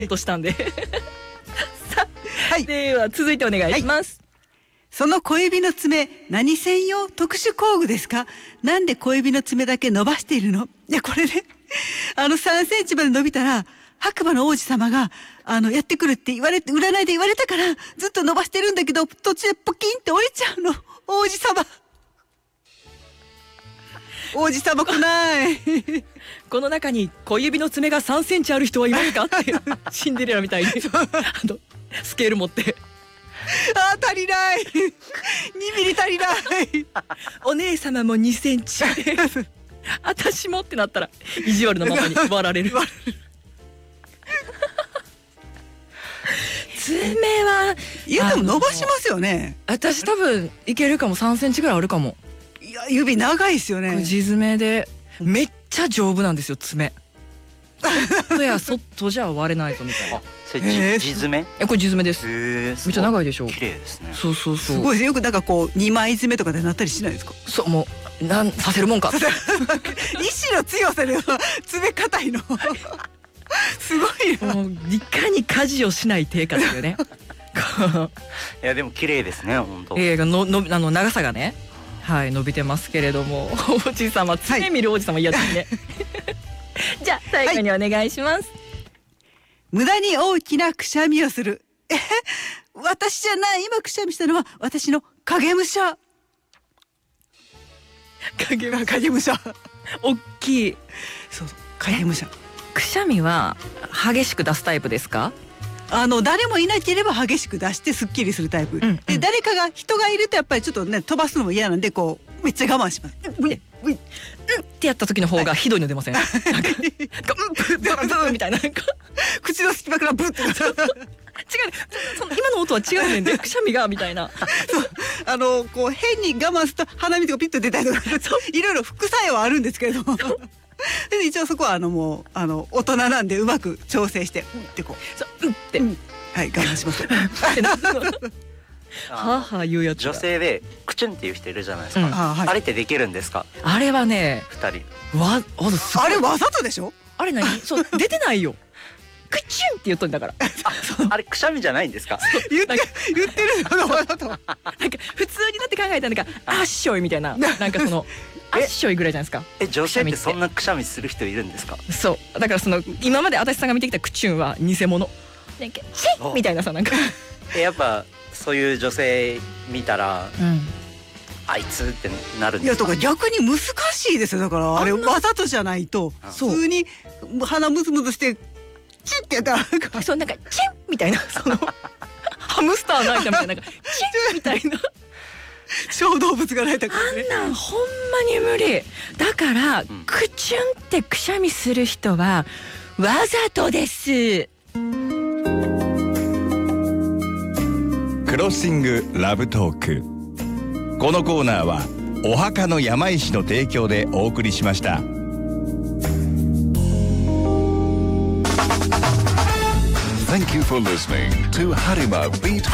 としたんでさあ、 はい、 では続いてお願いします。 その小指の爪、何専用特殊工具ですか？なんで小指の爪だけ伸ばしているの？いや、これね、3センチまで伸びたら、白馬の王子様が、やってくるって言われて、占いで言われたから、ずっと伸ばしてるんだけど、途中でポキンって折れちゃうの。王子様。王子様来ない。 この中に小指の爪が3センチある人はいますかってシンデレラみたいにスケール持って足りない。2ミリ足りない。 お姉様も2センチ私もってなったら意地悪なままに割られる爪はでも伸ばしますよね。 私多分いけるかも。3センチぐらいあるかも。 いや、指長いですよね。 地爪でめっちゃ丈夫なんですよ、爪。そやそっとじゃ割れないとみたいな。 それ地爪？ これ地爪です。めっちゃ長いでしょ。 綺麗ですね。 そうそうそう。 すごいです。よくなんかこう2枚爪とかでなったりしないですか？ そう、もうさせるもんか。 意志の強さで爪硬いの。すごいな。 もういかに家事をしない手かっていうね。 いやでも綺麗ですね、本当。 長さがね、はい、伸びてますけれども、王子様、爪見る王子様嫌ですね。じゃあ最後にお願いします。 無駄に大きなくしゃみをする。私じゃない。今くしゃみしたのは私の影武者。影武者。 大きい。 そう、影武者。 くしゃみは激しく出すタイプですか？ 誰もいなければ激しく出してすっきりするタイプ。で、人がいるとやっぱりちょっとね、飛ばすのも嫌なんで、こうめっちゃ我慢します。 ってやった時の方がひどいの出ません？なんかブーみたいな、 口の隙間からブッて。違う、 今の音は違うねんで、くしゃみがみたいな。 こう変に我慢すると鼻水がピッと出たりとか、いろいろ副作用はあるんですけれども。で一応そこはもう大人なんでうまく調整してってこうってはい我慢します。 はは言うやつ。 女性でクチュンっていう人いるじゃないですか。あれってできるんですか？ あれはね、 2人あれわざとでしょ？ あれ何？そう出てないよ。クチュンって言っとんだから。 あれくしゃみじゃないんですか？ 言ってるのわざと。 なんか普通になって考えたらなんかアッショイみたいな、なんかそのアッショイぐらいじゃないですか。 女性ってそんなくしゃみする人いるんですか？ そう、だから今まで足立さんが見てきたクチュンは偽物。なんかチッみたいなさ、なんかやっぱそういう女性見たら、あいつってなるんですか？ いや、とか逆に難しいですよ。だからあれわざとじゃないと普通に鼻ムズムズしてチッってやったらそう、なんかチンみたいな、ハムスターの間みたいな、なんかチンみたいな小動物が泣いたからね。 あんなんほんまに無理だから、クチュンってくしゃみする人はわざとです。 クロッシングラブトーク。このコーナーはお墓の山石の提供でお送りしました。 Thank you for listening to Harima Beat